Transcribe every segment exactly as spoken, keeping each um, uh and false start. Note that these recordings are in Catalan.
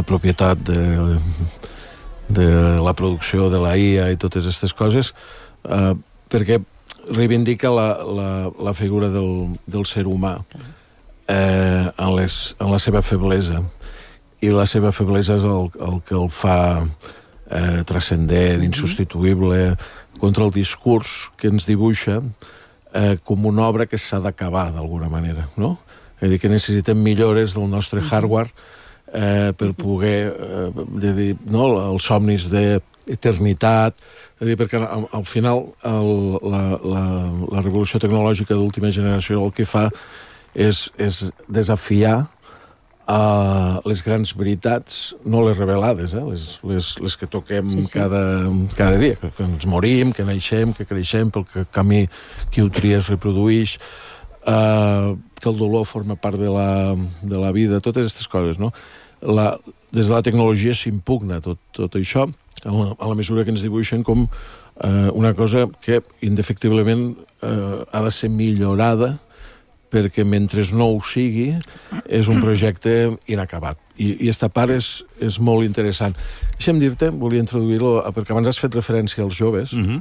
la propietat de, de la producció de la I A i totes aquestes coses, eh, perquè reivindica la, la, la figura del, del ser humà eh, en, les, en la seva feblesa, i la seva feblesa és el, el que el fa eh, transcendent, insubstituïble, contra el discurs que ens dibuixa eh, com una obra que s'ha d'acabar d'alguna manera, no? És a dir, que necessitem millores del nostre hardware eh, per poder eh, de dir, no, els somnis d'eternitat, és a dir, perquè al, al final el, la, la, la revolució tecnològica d'última generació el que fa és, és desafiar Uh, les grans veritats, no les revelades, eh? les, les, les que toquem sí, sí. Cada, cada dia, que, que ens morim, que naixem, que creixem, pel que camí qui ho tria es reproduïix, uh, que el dolor forma part de la, de la vida, totes aquestes coses, no? La, des de la tecnologia s'impugna tot, tot això, a la, a la mesura que ens dibuixen com uh, una cosa que indefectiblement uh, ha de ser millorada, perquè mentre no ho sigui és un projecte inacabat. I, i esta part és, és molt interessant. Deixa'm dir-te, volia introduir-lo, perquè abans has fet referència als joves, uh-huh.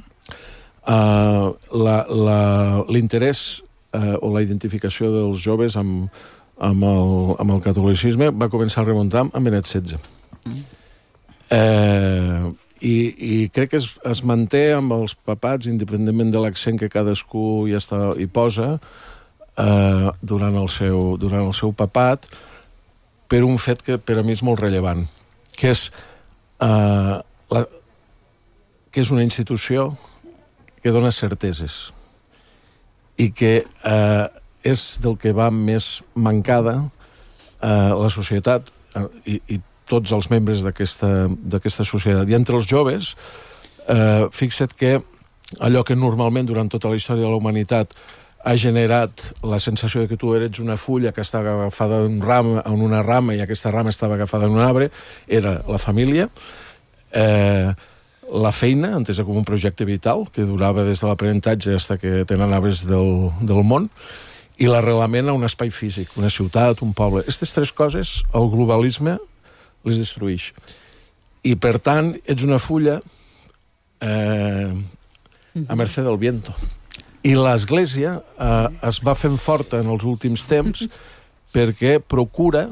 uh, l'interès uh, o la identificació dels joves amb, amb, el, amb el catolicisme va començar a remuntar amb Benet setze. Uh-huh. Eh, i, i crec que es, es manté amb els papats, independentment de l'accent que cadascú hi, està, hi posa, Uh, durant, el seu, durant el seu papat, per un fet que per a mi és molt rellevant, que és, uh, la, que és una institució que dona certeses i que uh, és del que va més mancada uh, la societat uh, i, i tots els membres d'aquesta d'aquesta societat. I entre els joves, uh, fixa't que allò que normalment durant tota la història de la humanitat ha generat la sensació de que tu eres una fulla que està agafada en, ram, en una rama i aquesta rama estava agafada en un arbre, era la família, eh, la feina, entesa com un projecte vital, que durava des de l'aprenentatge fins que tenen arbres del, del món, i l'arrelament a un espai físic, una ciutat, un poble. Aquestes tres coses, el globalisme les destruïx. I, per tant, ets una fulla eh, a mercè del viento. I l'Església eh, es va fent forta en els últims temps perquè procura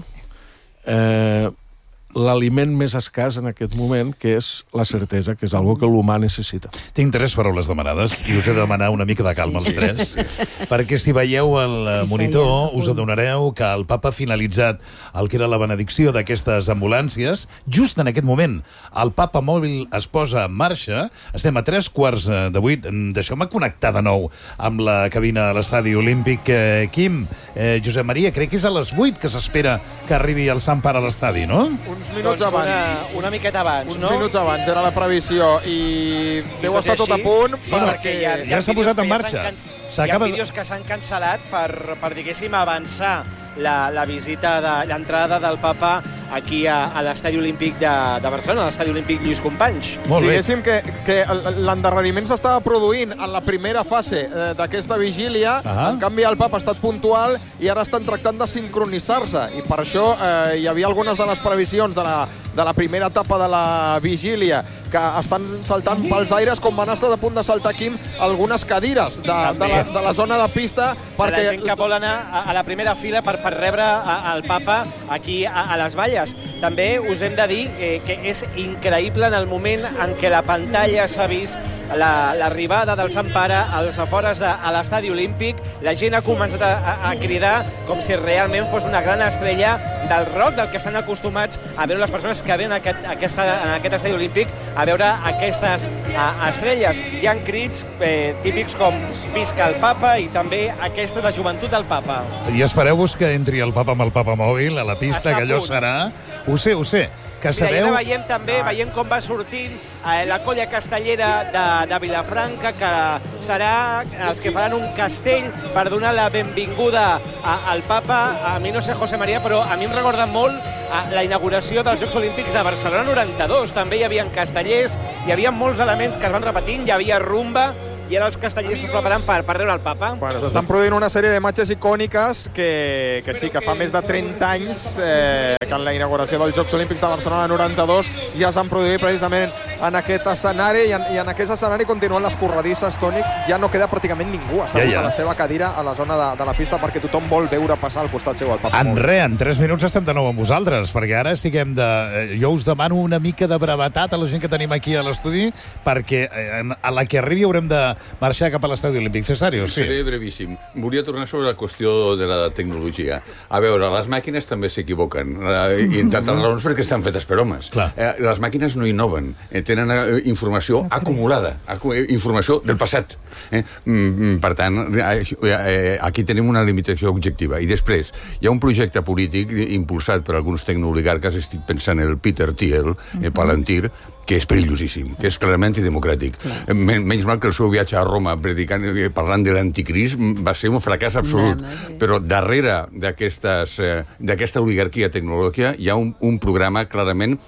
eh, l'aliment més escàs en aquest moment, que és la certesa, que és algo que l'humà necessita. Tinc tres paraules demanades i us he de demanar una mica de calma als tres, perquè si veieu el monitor us adonareu que el papa ha finalitzat el que era la benedicció d'aquestes ambulàncies. Just en aquest moment el papa mòbil es posa en marxa, estem a tres quarts de vuit. Deixeu-me connectar de nou amb la cabina a l'estadi olímpic. Eh, Quim, eh, Josep Maria, crec que és a les vuit que s'espera que arribi el Sant Pare a l'estadi, no? Uns minuts doncs abans. Una, una miqueta abans, Uns no? Uns minuts abans era la previsió i deu estar tot a punt sí, perquè hi ha, hi ha ja s'ha posat en marxa. Hi ha vídeos que s'han cancel·lat per, per diguéssim, avançar la, la visita, de l'entrada del papa aquí a, a l'Estadi Olímpic de, de Barcelona, a l'Estadi Olímpic Lluís Companys. Molt bé. Diguéssim que, que l'endarreriment s'estava produint en la primera fase eh, d'aquesta vigília. Uh-huh. En canvi, el papa ha estat puntual i ara estan tractant de sincronitzar-se. I per això eh, hi havia algunes de les previsions de la, de la primera etapa de la vigília que estan saltant pels aires, com van estar a punt de saltar, Quim, algunes cadires de, de, la, de la zona de pista. Perquè la gent que vol anar a, a la primera fila per, per rebre el papa aquí a, a les valles. També us hem de dir eh, que és increïble en el moment en què la pantalla s'ha vist l'arribada la, del Sant Pare als afores de l'Estadi Olímpic. La gent ha començat a, a, a cridar com si realment fos una gran estrella del rock, del que estan acostumats a veure les persones que venen a aquest, a aquesta, en aquest Estadi Olímpic a veure aquestes a, estrelles. Hi ha crits eh, típics com visca el papa i també aquesta de joventut del papa. I espereu-vos que entri el papa amb el papa mòbil a la pista, està que allò serà... Ho sé, ho sé. Que Mira, sabeu... ja veiem també, ah. veiem com va sortint eh, la colla castellera de, de Vilafranca, que serà els que faran un castell per donar la benvinguda a, al papa. A mi no sé, José María, però a mi em recorda molt a la inauguració dels Jocs Olímpics de Barcelona noranta-dos. També hi havia castellers, hi havia molts elements que es van repetint, hi havia rumba, i ara els castellers es preparen per, per rebre el papa. Bueno, s'estan produint una sèrie d'imatges icòniques que, que sí, que fa més de trenta anys eh, que en la inauguració dels Jocs Olímpics de Barcelona noranta-dos ja s'han produït precisament en aquest escenari, i en, i en aquest escenari continuen les corredisses, Toni. Ja no queda pràcticament ningú assegut ja, ja. a la seva cadira a la zona de, de la pista, perquè tothom vol veure passar al costat seu el Papa En Móvil. res, en tres minuts estem de nou amb vosaltres, perquè ara siguem de... Jo us demano una mica de brevetat a la gent que tenim aquí a l'estudi, perquè a la que arribi haurem de marxar cap a l'estadi olímpic. Cesario, sí. Seré brevíssim. Volia tornar sobre la qüestió de la tecnologia. A veure, les màquines també s'equivoquen, i entre altres raons perquè estan fetes per homes. Eh, les màquines no innoven, eh, tenen eh, informació acumulada, acu informació del passat. Eh? Per tant, eh, aquí tenim una limitació objectiva. I després, hi ha un projecte polític impulsat per alguns tecnooligarques, estic pensant en el Peter Thiel, eh, Palantir, que és perillosíssim, que és clarament antidemocràtic. Men menys mal que el seu viatge a Roma predicant, parlant de l'anticrist va ser un fracàs absolut. Però darrere d'aquesta eh, oligarquia tecnològica hi ha un, un programa clarament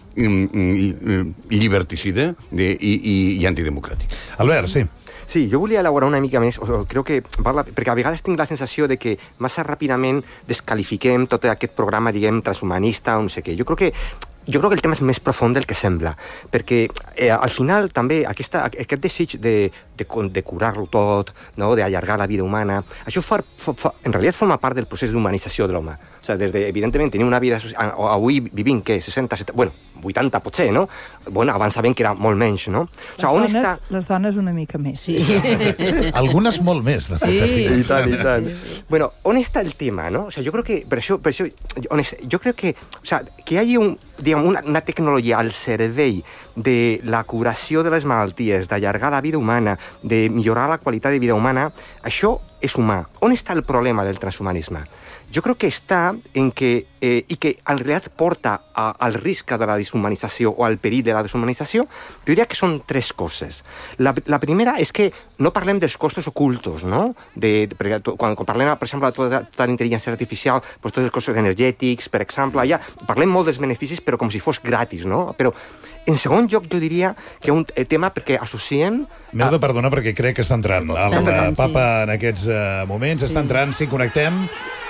lliberticida i, i, i antidemocràtic. Albert, sí. Sí, jo volia elaborar una mica més, o crec que parla, perquè a vegades tinc la sensació de que massa ràpidament descalifiquem tot aquest programa, diguem, transhumanista o no sé què. Jo crec que Jo crec que el tema és més profund del que sembla, perquè eh, al final també aquesta, aquest desig de, de, de curar-lo tot, no? D'allargar la vida humana, això fa, fa, en realitat forma part del procés d'humanització de l'home. O sigui, des de, evidentment, tenim una vida... Avui vivim, què? seixanta, setanta... Bueno, vuitanta potser, no? Bueno, abans sabem que era molt menys, no? O sigui, on dones, està... Les dones una mica més. Sí. Algunes molt més, de fet. Sí, i tant, i tant. Sí, sí. Bueno, on està el tema, no? O sigui, jo crec que... Per això, per això on està, jo crec que... O sigui, que hi hagi un, diguem, una, una tecnologia al servei de la curació de les malalties, d'allargar la vida humana, de millorar la qualitat de vida humana, això és humà. On està el problema del transhumanisme? Jo crec que està en que, eh, i que en realitat porta a, al risc de la deshumanització o al perill de la deshumanització, jo diria que són tres coses. La, la primera és que no parlem dels costos ocultos, no? De, de, perquè quan, quan parlem, per exemple, de tota, tota la intel·ligència artificial, doncs tots els costos energètics, per exemple, ja parlem molt dels beneficis, però com si fos gratis, no? Però en segon lloc, jo diria que un tema perquè associem... M'heu de perdonar perquè crec que està entrant el Papa en aquests uh, moments. Està entrant, sí, connectem.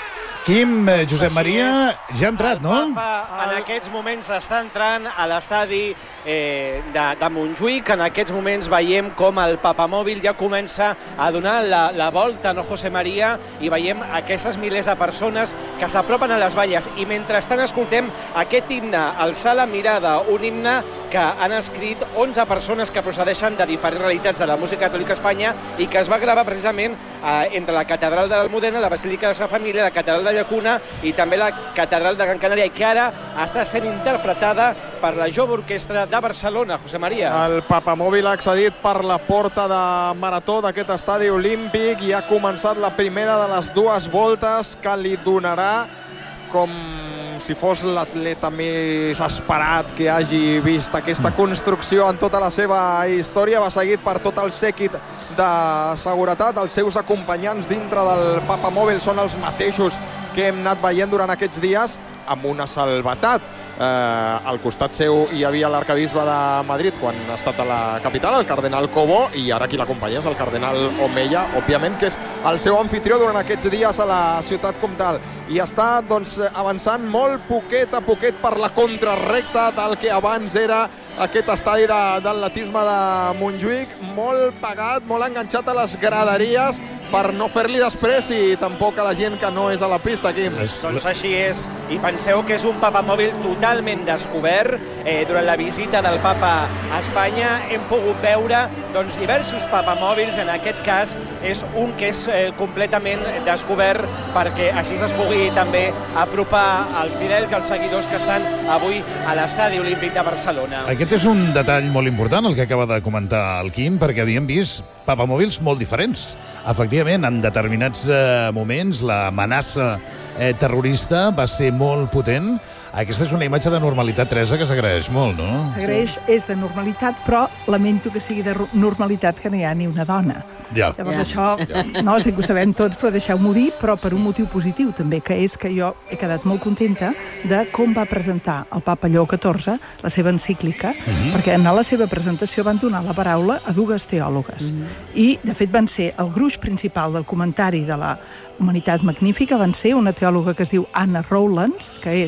Quim, eh, Josep Maria, ja ha entrat, no? El Papa en aquests moments està entrant a l'estadi eh, de, de Montjuïc. En aquests moments veiem com el papamòbil ja comença a donar la, la volta, no, José María? I veiem aquestes milers de persones que s'apropen a les valles. I mentrestant escoltem aquest himne, alçar la mirada, un himne que han escrit onze persones que procedeixen de diferents realitats de la música catòlica a Espanya i que es va gravar precisament eh, entre la catedral de l'Almudena, la Basílica de la Família, la catedral de Llacuna i també la catedral de Gran Canària, i que ara està sent interpretada per la Jove Orquestra de Barcelona. José María. El papamòbil ha accedit per la porta de marató d'aquest estadi olímpic i ha començat la primera de les dues voltes que li donarà, com si fos l'atleta més esperat que hagi vist aquesta construcció en tota la seva història. Va seguit per tot el séquit de seguretat. Els seus acompanyants dintre del papamòbil són els mateixos que hem anat veient durant aquests dies, amb una salvetat. Eh, al costat seu hi havia l'arcabisbe de Madrid quan ha estat a la capital, el cardenal Cobó, i ara qui l'acompanya és el cardenal Omeya, òbviament, que és el seu anfitrió durant aquests dies a la ciutat comtal. I està doncs, avançant molt poquet a poquet per la contrarrecta del que abans era aquest estadi d'atletisme de, de Montjuïc, molt pagat, molt enganxat a les graderies per no fer-li després i tampoc a la gent que no és a la pista, Quim. Doncs així és, i penseu que és un papamòbil totalment descobert. Eh, durant la visita del Papa a Espanya hem pogut veure doncs, diversos papamòbils. En aquest cas és un que és eh, completament descobert perquè així es pugui també apropar als fidels i als seguidors que estan avui a l'Estadi Olímpic de Barcelona. Aquest és un detall molt important, el que acaba de comentar el Quim, perquè havíem vist papamòbils molt diferents. Efectivament, en determinats eh, moments l'amenaça eh, terrorista va ser molt potent. Aquesta és una imatge de normalitat, Teresa, que s'agraeix molt, no? S'agraeix, sí. És de normalitat, però lamento que sigui de normalitat que no hi ha ni una dona. Ja. Llavors ja. això, ja. no sé que ho sabem tots, però deixeu-m'ho dir, però per un motiu positiu també, que és que jo he quedat molt contenta de com va presentar el Papa Lleó catorze la seva encíclica, uh-huh. perquè en la seva presentació van donar la paraula a dues teòlogues. Uh-huh. I, de fet, van ser el gruix principal del comentari de la Humanitat Magnífica, van ser una teòloga que es diu Anna Rowlands, que és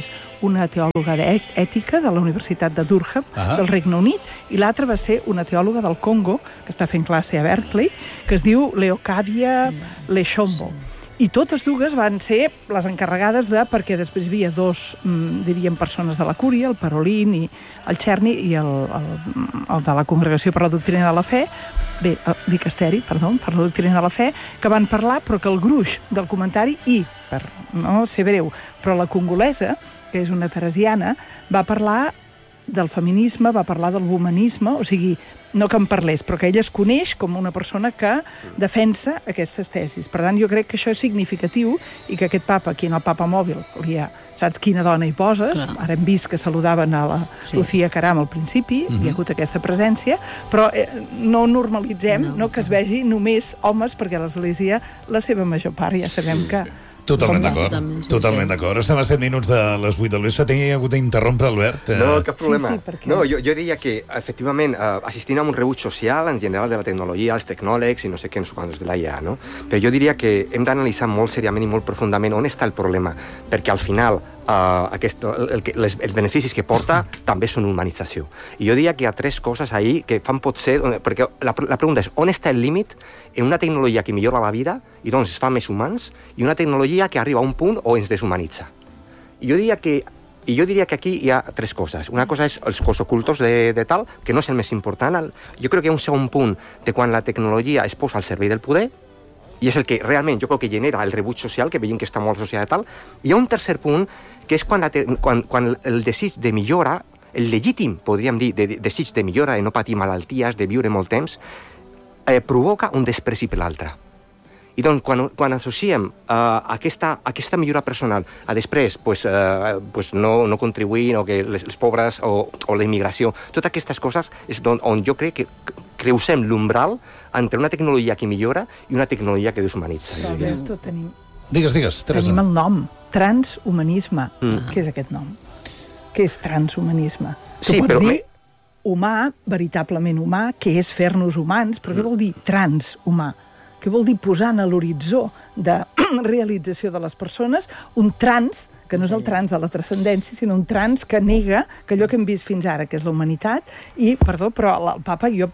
una teòloga d'ètica de la Universitat de Durham, ah. del Regne Unit, i l'altra va ser una teòloga del Congo, que està fent classe a Berkeley, que es diu Leocadia Leshombo. I totes dues van ser les encarregades de, perquè després hi havia dos, mm, diríem, persones de la Cúria, el Parolin i el Czerny, i el, el, el de la Congregació per la Doctrina de la Fe, bé, el dicasteri, perdó, per la Doctrina de la Fe, que van parlar, però que el gruix del comentari, i, per no ser breu, però la congolesa, que és una teresiana, va parlar del feminisme, va parlar del womanisme, o sigui, no que en parlés, però que ella es coneix com una persona que defensa aquestes tesis. Per tant, jo crec que això és significatiu i que aquest papa, aquí en el papa mòbil, li ha, saps quina dona hi poses, clar. Ara hem vist que saludaven a la sí. Lucía Caram al principi, uh-huh. hi ha hagut aquesta presència, però eh, no normalitzem no. no que es vegi només homes, perquè l'Església, la seva major part, ja sabem que... Totalment d'acord, totalment, sí, totalment sí. d'acord. Estem a set minuts de les vuit del vespre. Tenia hagut d'interrompre, Albert. No, cap problema. Sí, sí, no, jo, jo diria que, efectivament, eh, assistim a un rebuig social en general de la tecnologia, els tecnòlegs i no sé què, no sé quants de la I A, no? Però jo diria que hem d'analitzar molt seriament i molt profundament on està el problema, perquè al final Uh, aquest, el, el, les, els beneficis que porta també són humanització. I jo diria que hi ha tres coses ahí que fan potser... Perquè la, la pregunta és, on està el límit en una tecnologia que millora la vida i doncs es fa més humans i una tecnologia que arriba a un punt on ens deshumanitza? I jo diria que I jo diria que aquí hi ha tres coses. Una cosa és els cos ocultos de, de tal, que no és el més important. El, jo crec que hi ha un segon punt de quan la tecnologia es posa al servei del poder, i és el que realment jo crec que genera el rebuig social, que veiem que està molt associat a tal. Hi ha un tercer punt, que és quan, la te, quan, quan el desig de millora, el legítim, podríem dir, de, de desig de millora, de no patir malalties, de viure molt temps, eh, provoca un despreci per l'altre. I doncs, quan, quan associem uh, aquesta, aquesta millora personal a després pues, uh, pues no, no contribuir, o que les, els pobres o, o la immigració, totes aquestes coses és on, on jo crec que creusem l'umbral entre una tecnologia que millora i una tecnologia que deshumanitza. Però, Alberto, tenim... Digues, digues, Teresa. Tenim el nom, transhumanisme. Mm. Què és aquest nom? Què és transhumanisme? Sí, tu pots però... dir humà, veritablement humà, que és fer-nos humans, però mm. què vol dir transhumà? Què vol dir posar a l'horitzó de realització de les persones un trans, que no és el trans de la transcendència, sinó un trans que nega que allò que hem vist fins ara, que és la humanitat, i, perdó, però el papa, jo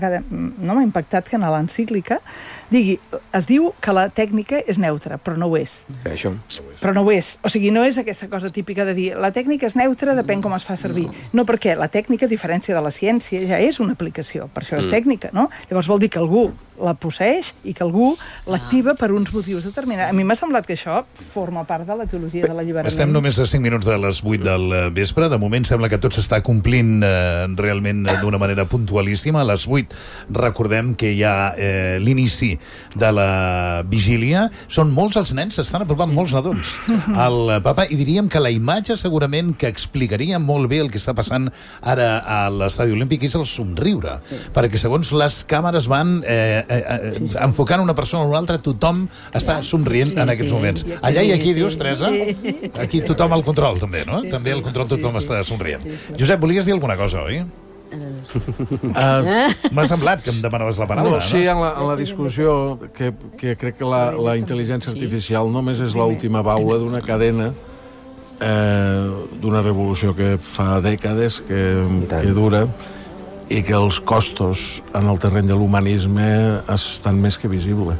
no m'ha impactat que en l'encíclica digui, es diu que la tècnica és neutra, però no ho és. Això. Però no ho és. O sigui, no és aquesta cosa típica de dir la tècnica és neutra, depèn com es fa servir. No, perquè la tècnica, a diferència de la ciència, ja és una aplicació, per això és mm. tècnica, no? Llavors vol dir que algú la posseix i que algú l'activa per uns motius determinats. A mi m'ha semblat que això forma part de la teologia de l'alliberament. Estem només a cinc minuts de les vuit del vespre. De moment sembla que tot s'està complint eh, realment d'una manera puntualíssima. A les vuit recordem que hi ha eh, l'inici de la vigília. Són molts els nens, s'estan apropant sí. molts nadons al papa, i diríem que la imatge segurament que explicaria molt bé el que està passant ara a l'estadi olímpic és el somriure, sí. perquè segons les càmeres van eh, eh, sí, sí. enfocant una persona o una altra, tothom està somrient sí, en aquests sí. moments. Allà i aquí, sí, dius, Teresa? Sí. Aquí tothom al control, també, no? Sí, també al control tothom sí, sí. està somrient. Sí, sí. Josep, volies dir alguna cosa, oi? Uh, M'ha semblat que em demanaves la paraula, no? Sí, en la, en la discussió, que, que crec que la, la intel·ligència artificial només és l'última baula d'una cadena, eh, d'una revolució que fa dècades, que, que dura, i que els costos en el terreny de l'humanisme estan més que visibles.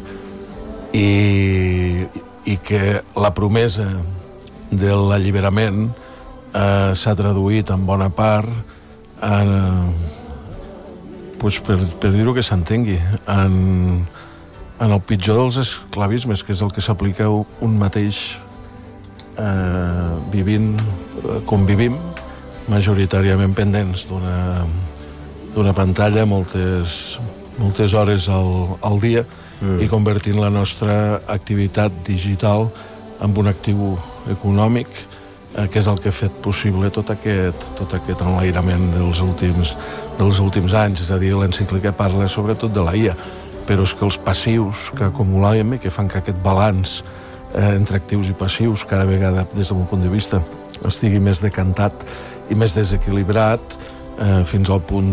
I, i que la promesa de l'alliberament eh, s'ha traduït en bona part en, pues per, per dir-ho que s'entengui, en, en el pitjor dels esclavismes, que és el que s'aplica un mateix eh, vivint, com vivim, majoritàriament pendents d'una d'una pantalla moltes, moltes hores al, al dia mm. i convertint la nostra activitat digital en un actiu econòmic, eh, que és el que ha fet possible tot aquest, tot aquest enlairament dels últims, dels últims anys. És a dir, l'encíclica parla sobretot de la I A, però és que els passius que acumulàvem i que fan que aquest balanç eh, entre actius i passius cada vegada, des del meu punt de vista, estigui més decantat i més desequilibrat, eh, fins al punt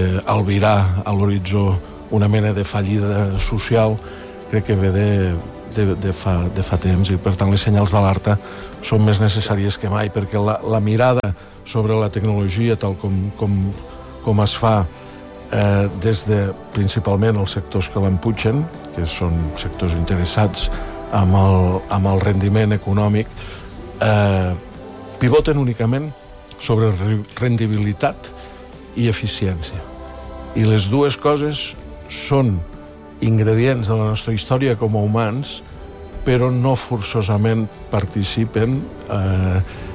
d'albirar a l'horitzó una mena de fallida social, crec que ve de, de, de, fa, de fa temps, i per tant les senyals d'alerta són més necessàries que mai, perquè la, la mirada sobre la tecnologia, tal com, com, com es fa eh, des de principalment els sectors que l'empugen, que són sectors interessats amb el, amb el rendiment econòmic, eh, pivoten únicament sobre rendibilitat i eficiència. I les dues coses són ingredients de la nostra història com a humans, però no forçosament participen eh,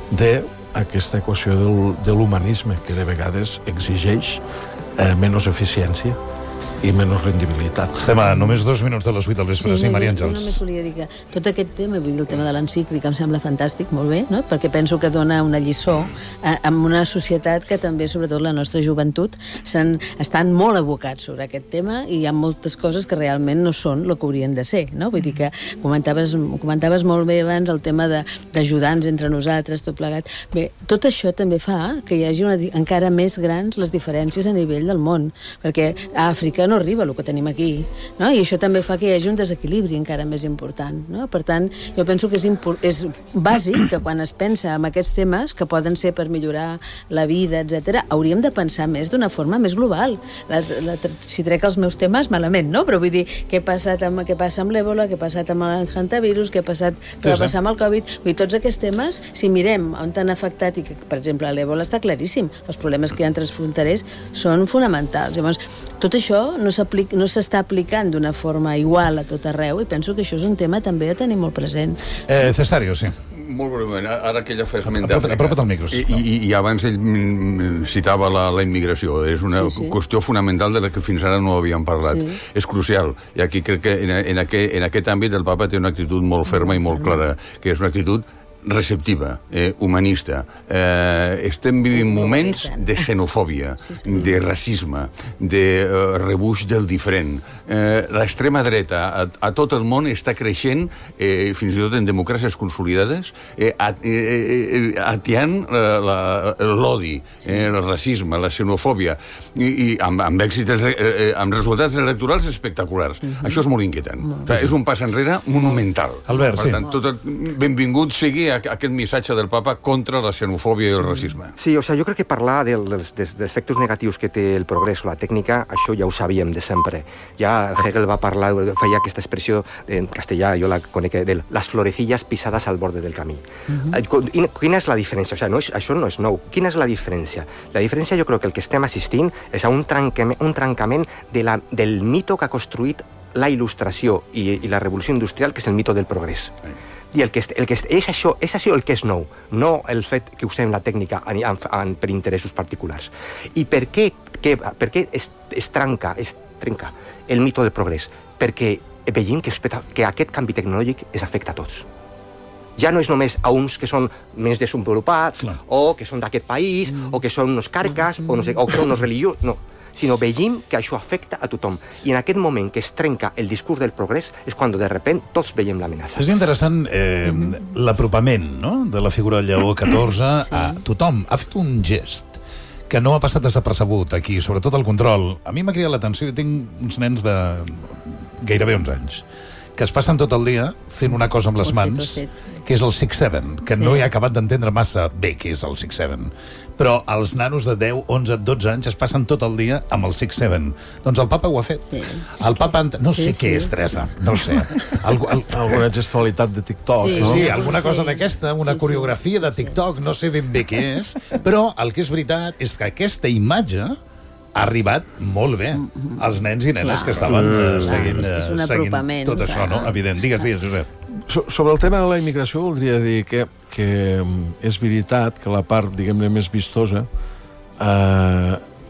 d'aquesta equació del, de l'humanisme, que de vegades exigeix eh, menys eficiència i menys rendibilitat. Estem a només dos minuts de les vuit del vespre, sí, sí, Maria Àngels. Jo només volia dir que tot aquest tema, vull dir, el tema de l'encíclica em sembla fantàstic, molt bé, no? Perquè penso que dona una lliçó a, a una societat que també, sobretot la nostra joventut, estan molt abocats sobre aquest tema i hi ha moltes coses que realment no són el que haurien de ser, no? Vull dir que comentaves, comentaves molt bé abans el tema d'ajudar-nos entre nosaltres, tot plegat. Bé, tot això també fa que hi hagi una, encara més grans les diferències a nivell del món, perquè a Àfrica no arriba el que tenim aquí, no? I això també fa que hi hagi un desequilibri encara més important, no? Per tant, jo penso que és, és bàsic que quan es pensa en aquests temes que poden ser per millorar la vida, etcètera, hauríem de pensar més d'una forma més global. Les, la, si trec els meus temes, malament, no? Però vull dir, què ha passat amb, què passa amb l'Ebola, què ha passat amb el hantavirus, què ha passat, què va passar amb el Covid... Vull dir, tots aquests temes, si mirem on t'han afectat, i que, per exemple, l'Ebola està claríssim, els problemes que hi ha transfronterers són fonamentals. Llavors, tot això no no s'està aplicant d'una forma igual a tot arreu, i penso que això és un tema també a tenir molt present. Eh, Cesario, sí. Molt breument, ara que ella fa esment d'Àfrica. Apropa't al micro, sisplau. I, i, I abans ell citava la, la immigració. És una sí, sí. qüestió fonamental de la que fins ara no havíem parlat. Sí. És crucial. I aquí crec que en, en, aquest, en aquest àmbit el papa té una actitud molt ferma i molt clara, que és una actitud receptiva, eh, humanista. Eh, estem vivint moments de xenofòbia, de racisme, de eh, rebuig del diferent. Eh, L'extrema dreta a, a tot el món està creixent, eh, fins i tot en democràcies consolidades, eh, at, eh, atiant l'odi, eh, el racisme, la xenofòbia, i, i amb, amb èxits, eh, amb resultats electorals espectaculars. Uh-huh. Això és molt inquietant. Uh-huh. O sigui, és un pas enrere monumental. Albert, per sí. tant, tot el, benvingut sigui aquest missatge del papa contra la xenofòbia i el racisme. Sí, o sigui, jo crec que parlar dels, dels, dels efectes negatius que té el progrés o la tècnica, això ja ho sabíem de sempre. Ja Hegel va parlar, feia aquesta expressió en castellà, jo la conec, de les florecillas pisades al borde del camí. Uh-huh. Quina és la diferència? O sigui, no és, això no és nou. Quina és la diferència? La diferència jo crec que el que estem assistint és a un trencament, un trencament de la, del mito que ha construït la il·lustració i, i la revolució industrial, que és el mito del progrés. Uh-huh. I el que, el que és, això, és això el que és nou, no el fet que usem la tècnica en, en, en, per interessos particulars. I per què, que, per què es, es, trenca, es trenca el mito del progrés? Perquè veiem que, que aquest canvi tecnològic es afecta a tots. Ja no és només a uns que són més desenvolupats, Clar. o que són d'aquest país, mm. o que són uns carques, mm. o, no sé, o que són uns religiosos... No. Sinó veiem que això afecta a tothom. I en aquest moment que es trenca el discurs del progrés és quan de repent tots veiem l'amenaça. És interessant eh, l'apropament, no?, de la figura del Lleó catorze sí. a tothom. Ha fet un gest que no ha passat desapercebut aquí, sobretot el control. A mi m'ha cridat l'atenció, jo tinc uns nens de gairebé onze anys, que es passen tot el dia fent una cosa amb les mans, que és el six seven, que sí. no he acabat d'entendre massa bé què és el six seven. Però els nanos de deu, onze, dotze anys es passen tot el dia amb el six seven. Doncs el papa ho ha fet. Sí. El papa... No sé sí, què sí. és, Teresa, no sé. Algu, al... Alguna gestualitat de TikTok, sí, no? Sí, alguna cosa sí. d'aquesta, una sí, coreografia de TikTok, sí. no sé ben bé què és, però el que és veritat és que aquesta imatge ha arribat molt bé als nens i nenes clar, que estaven uh, seguint, uh, seguint tot això, no? Evident. Digues, digues, Josep. So, sobre el tema de la immigració voldria dir que, que és veritat que la part, diguem-ne, més vistosa eh,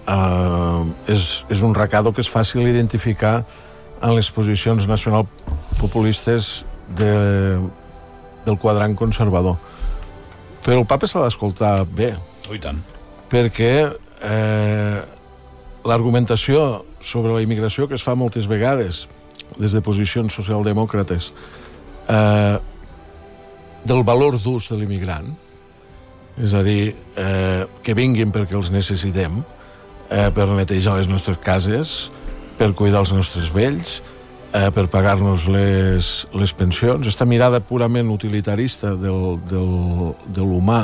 eh, és, és un recado que és fàcil identificar en les posicions nacionalpopulistes de, del quadrant conservador. Però el papa se l'ha d'escoltar bé. Oh, i tant. Perquè eh, l'argumentació sobre la immigració que es fa moltes vegades des de posicions socialdemòcrates eh, del valor d'ús de l'immigrant, és a dir, eh, que vinguin perquè els necessitem, eh, per netejar les nostres cases, per cuidar els nostres vells, eh, per pagar-nos les, les pensions. Esta mirada purament utilitarista del, del, de l'humà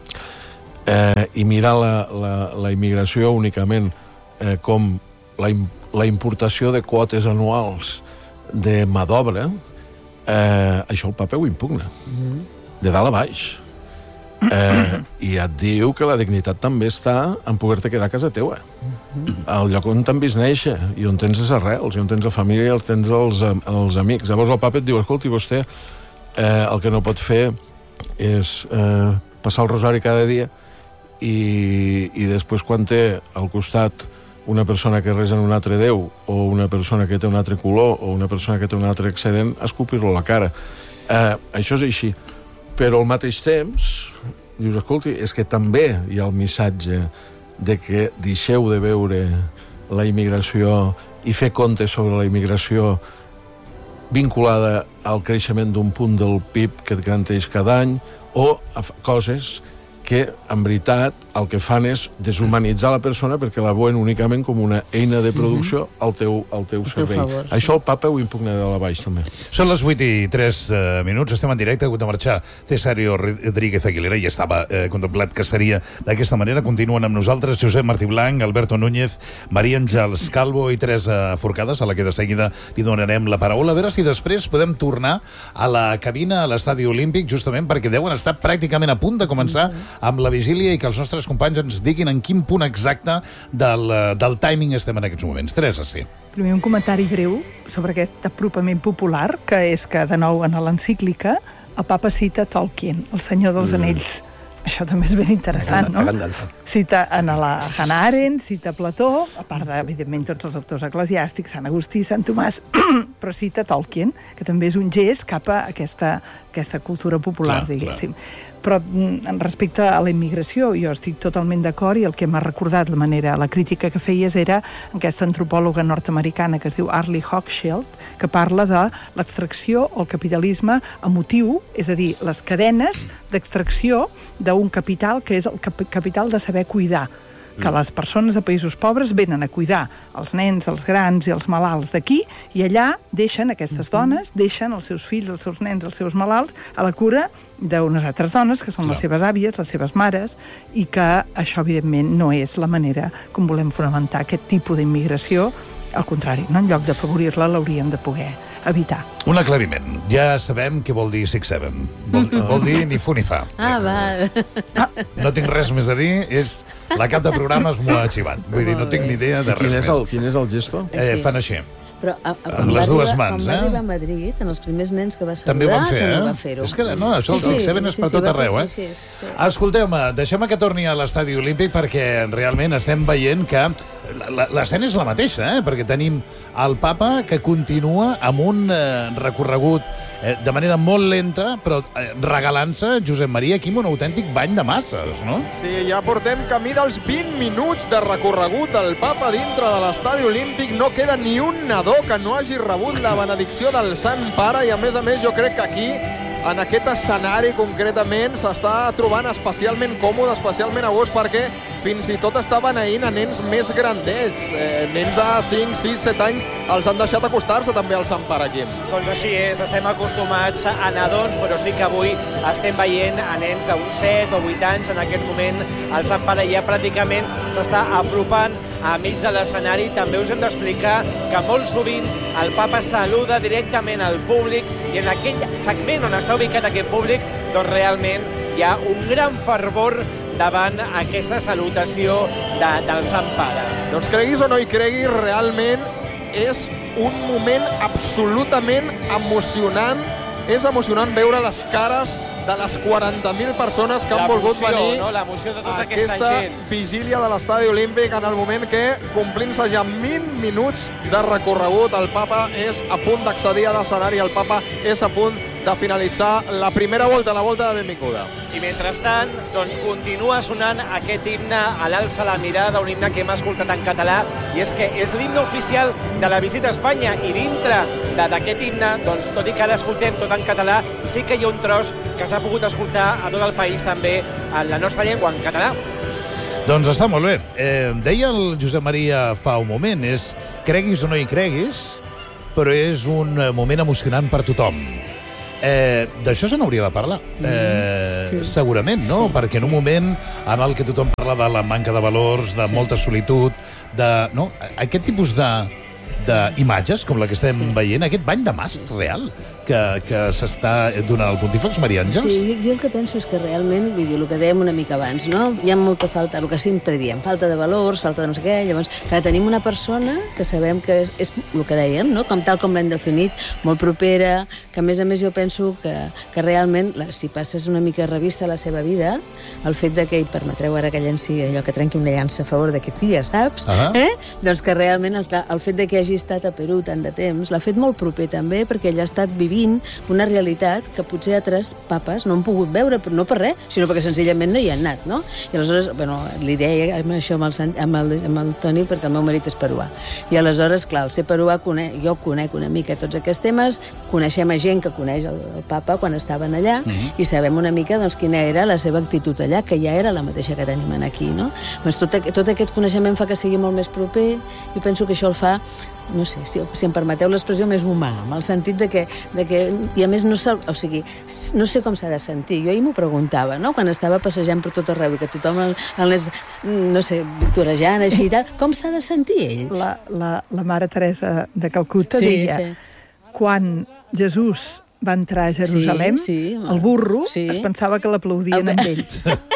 eh, i mirar la, la, la immigració únicament eh, com la, la importació de quotes anuals de mà d'obra, eh, això el papa ho impugna, de dalt a baix. Eh, i et diu que la dignitat també està en poder-te quedar a casa teua, al lloc on t'han vist néixer i on tens les arrels i on tens la família i on tens els, els amics. Llavors el papa et diu, escolti, vostè eh, el que no pot fer és eh, passar el rosari cada dia i, i després quan té al costat una persona que resa en un altre déu o una persona que té un altre color o una persona que té un altre excedent, escopir-lo a la cara. Eh, això és així. Però al mateix temps, dius, escolti, és que també hi ha el missatge de que deixeu de veure la immigració i fer comptes sobre la immigració vinculada al creixement d'un punt del P I B que et garanteix cada any o a coses que, en veritat, el que fan és deshumanitzar la persona perquè la veuen únicament com una eina de producció al teu, al teu servei. Favor, sí. Això el papa ho impugna de la baix, també. Són les vuit i tres eh, minuts, estem en directe, ha hagut de marxar Cesario Rodríguez Aguilera, i estava eh, contemplat que seria d'aquesta manera. Continuen amb nosaltres Josep Martí Blanc, Alberto Núñez, Maria Àngels Calvo i Teresa Forcades, a la que de seguida li donarem la paraula. A veure si després podem tornar a la cabina a l'Estadi Olímpic, justament perquè deuen estar pràcticament a punt de començar amb la vigília i que els nostres companys ens diguin en quin punt exacte del, del timing estem en aquests moments. Teresa, sí. Primer un comentari breu sobre aquest apropament popular, que és que, de nou, en l'encíclica, el papa cita Tolkien, el senyor dels anells. Això també és ben interessant, no? Cita en la Hannah Arendt, cita Plató, a part de, evidentment, tots els autors eclesiàstics, Sant Agustí, Sant Tomàs, però cita Tolkien, que també és un gest cap a aquesta, aquesta cultura popular, clar, diguéssim. Clar. Però respecte a la immigració, jo estic totalment d'acord i el que m'ha recordat la manera, la crítica que feies era aquesta antropòloga nord-americana que es diu Arlie Hochschild, que parla de l'extracció o el capitalisme emotiu, és a dir, les cadenes d'extracció d'un capital que és el cap capital de saber cuidar, que les persones de països pobres venen a cuidar els nens, els grans i els malalts d'aquí, i allà deixen, aquestes dones, deixen els seus fills, els seus nens, els seus malalts, a la cura d'unes altres dones, que són les seves àvies, les seves mares, i que això, evidentment, no és la manera com volem fonamentar aquest tipus d'immigració. Al contrari, no? En lloc d'afavorir-la, l'hauríem de poder evitar. Un aclariment. Ja sabem què vol dir six seven. Vol, vol dir ni fu ni fa. Ah, val. No tinc res més a dir, és la cap de programes m'ho ha arxivat. Vull dir, no tinc ni idea de res quin és el, més. Quin és el gesto? Eh, fan així. Però a, a, amb les dues mans, eh? Quan va arribar eh? a Madrid, en els primers nens que va saludar, també ho van fer, també eh? va fer-ho. És que, no, això sí, el six seven sí, és per sí, tot arreu, eh? Sí, sí, sí. Escolteu-me, deixem que torni a l'Estadi Olímpic perquè realment estem veient que l'escena és la mateixa, eh? Perquè tenim el papa que continua amb un eh, recorregut eh, de manera molt lenta, però eh, regalant-se, Josep Maria, aquí amb un autèntic bany de masses, no? Sí, ja portem camí dels vint minuts de recorregut del papa dintre de l'Estadi Olímpic. No queda ni un nadó que no hagi rebut la benedicció del Sant Pare, i a més a més jo crec que aquí, en aquest escenari concretament, s'està trobant especialment còmode, especialment a gust, perquè fins i tot està beneint a nens més grandets. Eh, nens de cinc, sis, set anys els han deixat acostar-se també al Sant Pare aquí. Doncs així és, estem acostumats a nadons, però sí que avui estem veient a nens d'uns set o vuit anys. En aquest moment el Sant Pare ja pràcticament s'està apropant a mig de l'escenari. També us hem d'explicar que molt sovint el papa saluda directament al públic, i en aquell segment on està ubicat aquest públic, doncs realment hi ha un gran fervor davant aquesta salutació de, del Sant Pare. Doncs creguis o no hi creguis, realment és un moment absolutament emocionant. És emocionant veure les cares de les quaranta mil persones que han volgut venir no? L'emoció de tota a aquesta, aquesta gent. vigília de l'Estadi Olímpic, en el moment que, complint-se ja vint minuts de recorregut, el papa és a punt d'accedir a l'escenari, el papa és a punt de finalitzar la primera volta, la volta de benvinguda. I mentrestant, doncs, continua sonant aquest himne a l'alça la mirada, un himne que hem escoltat en català, i és que és l'himne oficial de la visita a Espanya, i dintre d'aquest himne, doncs, tot i que ara escoltem tot en català, sí que hi ha un tros que s'ha pogut escoltar a tot el país també en la nostra llengua, en català. Doncs està molt bé. Eh, deia el Josep Maria fa un moment, és creguis o no hi creguis, però és un moment emocionant per tothom. Eh, D'això se n'hauria de parlar, eh, sí. segurament, no? Sí, perquè en un moment en el que tothom parla de la manca de valors, de sí. molta solitud, de, no? Aquest tipus de d'imatges, com la que estem sí. veient, aquest bany de mascs real que, que s'està donant al Pontífex Maria Àngels? Sí, jo el que penso és que realment, vull dir, el que dèiem una mica abans, no? Hi ha molta falta, el que sempre diem, falta de valors, falta de no sé què, llavors, que tenim una persona que sabem que és, és el que dèiem, no? Com tal com l'hem definit, molt propera, que a més a més jo penso que, que realment, la, si passes una mica revista a la seva vida, el fet de que, i permetreu ara que llenci allò que trenqui una llança a favor d'aquest dia, saps? Uh -huh. eh? Doncs que realment el, el fet de que hagi estat a Perú tant de temps l'ha fet molt proper també, perquè ell ha estat vivint una realitat que potser altres papes no han pogut veure, però no per res, sinó perquè senzillament no hi han anat, no? I aleshores, bueno, li deia amb això amb el, amb el, amb el Toni, perquè el meu marit és peruà. I aleshores, clar, el ser peruà, conec, jo conec una mica tots aquests temes, coneixem a gent que coneix el, el papa quan estaven allà, mm-hmm. i sabem una mica doncs, quina era la seva actitud allà, que ja era la mateixa que tenim aquí, no? Doncs tot, tot aquest coneixement fa que sigui molt més proper, i penso que això el fa, no sé, si, si em permeteu l'expressió, més humà, amb el sentit de que, de que i a més no, o sigui, no sé com s'ha de sentir. Jo ahir m'ho preguntava, no?, quan estava passejant per tot arreu i que tothom el, el és, no sé, victorejant, així i tal, com s'ha de sentir ell? La, la, la mare Teresa de Calcuta sí, deia, sí. quan Jesús va entrar a Jerusalem, sí, sí, el burro sí. es pensava que l'aplaudien amb ell.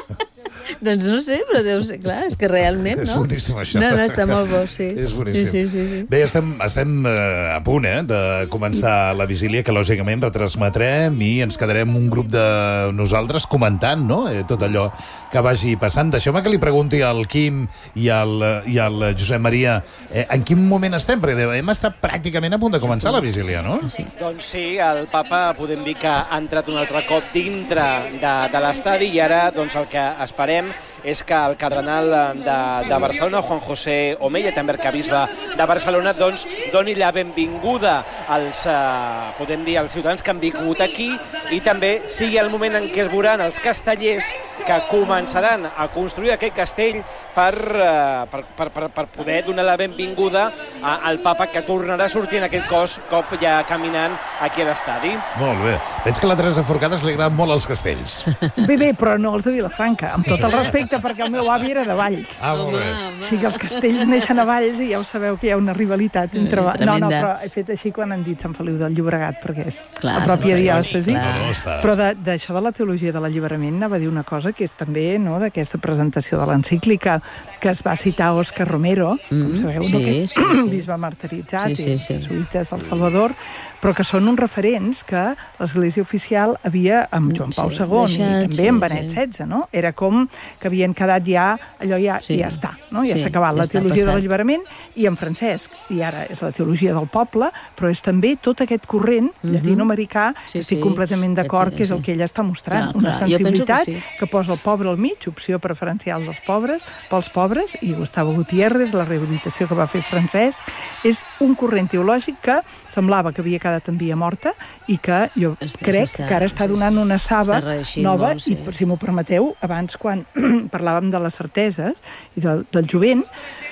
Doncs no sé, però deu ser, clar, és que realment, no? És boníssim, això. No, no, està molt bo, sí. És boníssim. Sí, sí, sí, sí. Bé, estem, estem uh, a punt, eh, de començar la vigília, que lògicament retransmetrem i ens quedarem un grup de nosaltres comentant, no?, eh, tot allò que vagi passant. Deixeu-me que li pregunti al Quim i al, i al Josep Maria eh, en quin moment estem, perquè hem estat pràcticament a punt de començar la vigília, no? Sí. Doncs sí, el papa podem dir que ha entrat un altre cop dintre de, de l'estadi i ara doncs, el que esperem és que el cardenal de, de Barcelona, Juan José Omeya, també arquebisbe de Barcelona, doncs, doni la benvinguda als, eh, podem dir, als ciutadans que han vingut aquí i també sigui el moment en què es veuran els castellers que començaran a construir aquest castell per, eh, per, per, per, per poder donar la benvinguda a, al papa que tornarà a sortir en aquest cos, cop ja caminant aquí a l'estadi. Molt bé. Veig que a la Teresa Forcades li agraden molt els castells. Bé, bé, però no els de Vilafranca, amb tot el respecte, perquè el meu avi era de Valls. Ah, molt bé. O sigui que els castells neixen a Valls i ja ho sabeu que hi ha una rivalitat entre... Mm, no, no, però he fet així quan han dit Sant Feliu del Llobregat, perquè és clar, la pròpia diòcesi. No, no, està... Però d'això de, de la teologia de l'alliberament anava a dir una cosa que és també, no?, d'aquesta presentació de l'encíclica que es va citar Òscar Romero, mm, com sabeu, sí, no? que sí, sí. bisbe martiritzat sí, sí, sí. i jesuïtes del Salvador, però que són uns referents que l'Església oficial havia amb Joan Pau segon sí, i també sí, amb Benet sí. setze, no? Era com que havien quedat ja, allò ja, sí. ja està, no? Ja s'ha sí, acabat ja la teologia de l'alliberament, i en Francesc, i ara és la teologia del poble, però és també tot aquest corrent uh-huh. llatinoamericà, sí, estic sí. completament d'acord, que és el que ella està mostrant, clar, una clar. sensibilitat que, sí. que posa el pobre al mig, opció preferencial dels pobres, pels pobres, i Gustavo Gutiérrez, la rehabilitació que va fer Francesc, és un corrent teològic que semblava que havia quedat en via morta i que jo es, crec està, que ara està donant una saba nova molt, sí. i, si m'ho permeteu, abans quan parlàvem de les certeses i del, del jovent,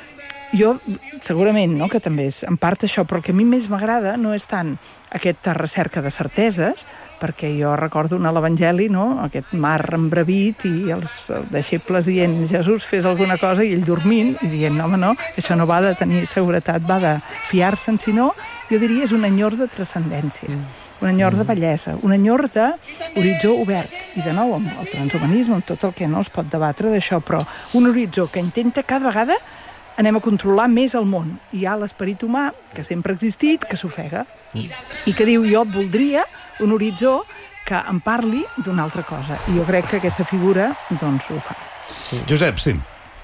jo segurament, no?, que també és en part això, però el que a mi més m'agrada no és tant aquesta recerca de certeses, perquè jo recordo en l'Evangeli, no?, aquest mar embravit i els deixebles dient Jesús, fes alguna cosa, i ell dormint i dient, no, home, no, això no va de tenir seguretat, va de fiar-se'n, sinó, jo diria, és un enyor de transcendència, un enyor de bellesa, un enyor d'horitzó obert, i de nou amb el transhumanisme, amb tot el que no es pot debatre d'això, però un horitzó que intenta cada vegada anem a controlar més el món. Hi ha l'esperit humà, que sempre ha existit, que s'ofega, i que diu, jo voldria un horitzó que em parli d'una altra cosa. I jo crec que aquesta figura, doncs, ho fa. Sí. Josep, sí.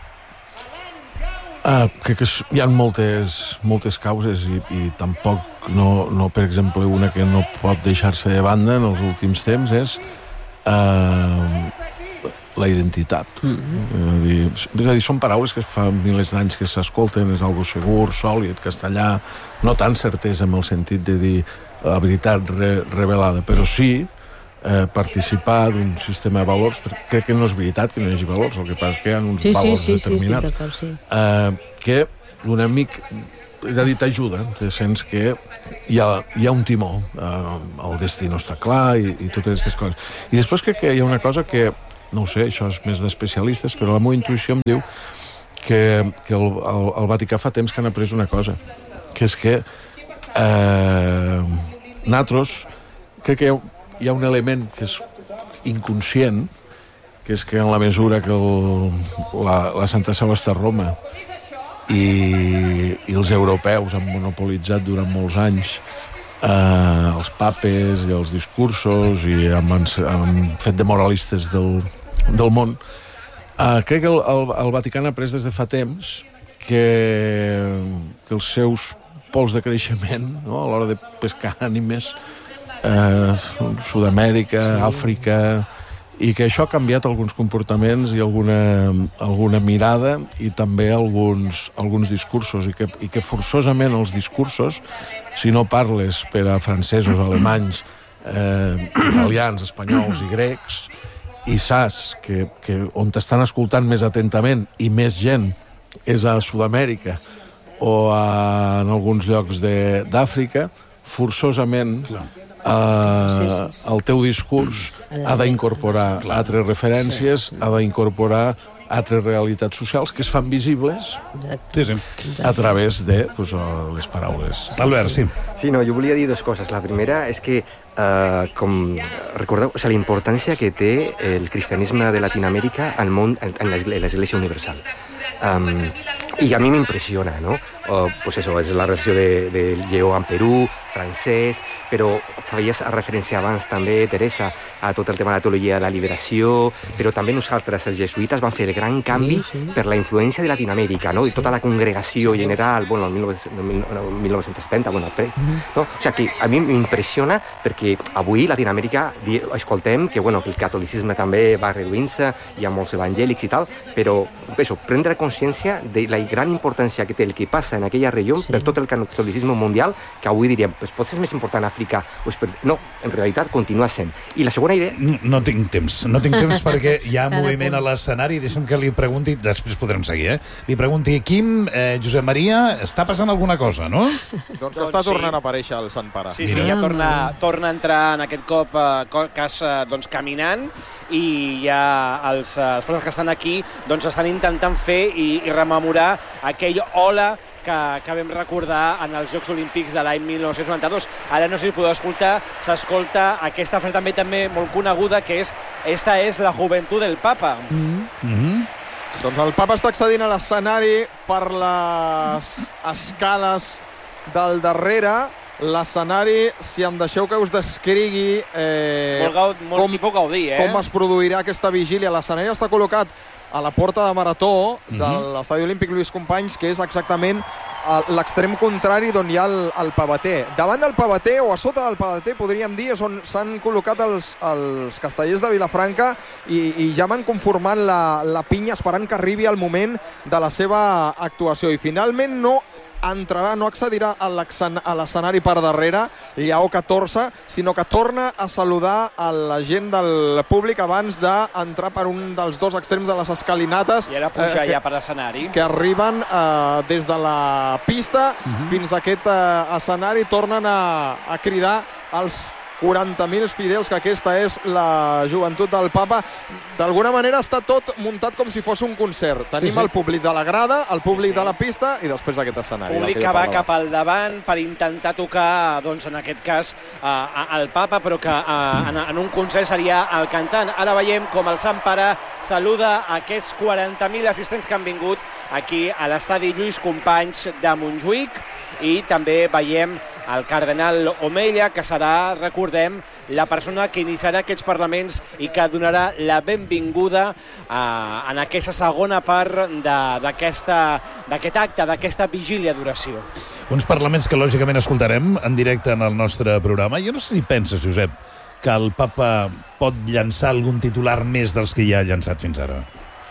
Uh, crec que hi ha moltes, moltes causes i, i tampoc, no, no, per exemple, una que no pot deixar-se de banda en els últims temps és uh, la identitat. Mm-hmm. és, a dir, és a dir, són paraules que fa milers d'anys que s'escolten, és algo segur, sòlid, castellà, no tan certesa en el sentit de dir la veritat re, revelada, però sí eh, participar d'un sistema de valors. Crec que no és veritat que no hi hagi valors, el que passa és que hi ha uns sí, valors sí, sí, determinats. Sí, sí, sí. Eh, que un amic és a dir, t'ajuda, sents que hi ha, hi ha un timó, eh, el destí no està clar i, i totes aquestes coses. I després crec que hi ha una cosa que, no ho sé, això és més d'especialistes, però la meva intuïció em diu que, que el, el, el Vaticà fa temps que han après una cosa, que és que eh, nosaltres crec que hi ha, hi ha un element que és inconscient, que és que en la mesura que el, la, la Santa Seu està a Roma i, i els europeus han monopolitzat durant molts anys eh, els papes i els discursos i han, han fet de moralistes del, del món, eh, crec que el, el, el Vaticà ha après des de fa temps que, que els seus pols de creixement, no, a l'hora de pescar ànimes, eh, Sud-amèrica, Àfrica, i que això ha canviat alguns comportaments i alguna, alguna mirada i també alguns, alguns discursos, i que, i que forçosament els discursos, si no parles per a francesos, alemanys, eh, italians, espanyols i grecs, i saps que, que on t'estan escoltant més atentament i més gent és a Sud-amèrica o a, en alguns llocs d'Àfrica, forçosament Uh, sí, sí, sí. el teu discurs ha d'incorporar altres referències, ha d'incorporar altres realitats socials que es fan visibles sí, sí. a través de pues, les paraules. Albert, sí. Sí, no, jo volia dir dues coses. La primera és que, uh, com recordeu, o sigui, la importància que té el cristianisme de Latinoamèrica al món, en l'Església Universal. Um, I a mi m'impressiona, no? Uh, pues eso, és la relació de, de Lleó en Perú, francès, però feies referència abans també, Teresa, a tot el tema de la teologia de la liberació, però també nosaltres, els jesuïtes, van fer el gran canvi sí, sí. per la influència de Latinoamèrica, no? I tota la congregació general, bueno, el mil nou-cents setanta, bueno, pre, no? O sigui, que a mi m'impressiona perquè avui Latinoamèrica escoltem que, bueno, que el catolicisme també va reduint-se, hi ha molts evangèlics i tal, però això, prendre consciència de la gran importància que té el que passa en aquella regió sí. per tot el catolicisme mundial, que avui diríem, pues, pot ser més important Àfrica, pues, per... no, en realitat continua sent. I la segona idea... No, no tinc temps, no tinc temps perquè hi ha moviment a l'escenari, deixa'm que li pregunti, després podrem seguir, eh? Li pregunti, Quim, eh, Josep Maria, està passant alguna cosa, no? Doncs que està tornant sí. a aparèixer el Sant Pare. Sí, sí, ja torna, torna a entrar en aquest cop eh, cas eh, doncs, caminant, i ja els, els fons que estan aquí doncs estan intentant fer i, i rememorar aquell hola que, que vam recordar en els Jocs Olímpics de l'any mil nou-cents noranta-dos. Ara no sé si podeu escoltar, s'escolta aquesta frase també també molt coneguda, que és «Esta és la juventud del Papa». Mm-hmm. Mm-hmm. Doncs el Papa està accedint a l'escenari per les escales del darrere. L'escenari, si em deixeu que us descrigui eh, molt gaud, molt com, tipus Gaudí, eh? com es produirà aquesta vigília. L'escenari està col·locat a la porta de Marató de mm-hmm. l'Estadi Olímpic Lluís Companys, que és exactament l'extrem contrari d'on hi ha el, el pavater. Davant del pavater o a sota del pavater, podríem dir, és on s'han col·locat els, els castellers de Vilafranca i, i ja van conformant la, la pinya esperant que arribi el moment de la seva actuació. I finalment no entrarà, no accedirà a l'escenari per darrere, Lleó catorze, sinó que torna a saludar a la gent del públic abans d'entrar per un dels dos extrems de les escalinates. I ara puja eh, que, ja per l'escenari. Que arriben eh, des de la pista uh-huh. fins a aquest eh, escenari, tornen a, a cridar als quaranta mil fidels, que aquesta és la joventut del Papa. D'alguna manera està tot muntat com si fos un concert. Tenim sí, sí. el públic de la grada, el públic sí, sí. de la pista i després d'aquest escenari. Públic que va cap al davant per intentar tocar, doncs, en aquest cas, uh, al Papa, però que uh, en, en un concert seria el cantant. Ara veiem com el Sant Pare saluda aquests quaranta mil assistents que han vingut aquí a l'estadi Lluís Companys de Montjuïc, i també veiem el cardenal Omella, que serà, recordem, la persona que iniciarà aquests parlaments i que donarà la benvinguda eh, en aquesta segona part d'aquest acte, d'aquesta vigília d'oració. Uns parlaments que lògicament escoltarem en directe en el nostre programa. Jo no sé si penses, Josep, que el Papa pot llançar algun titular més dels que ja ha llançat fins ara.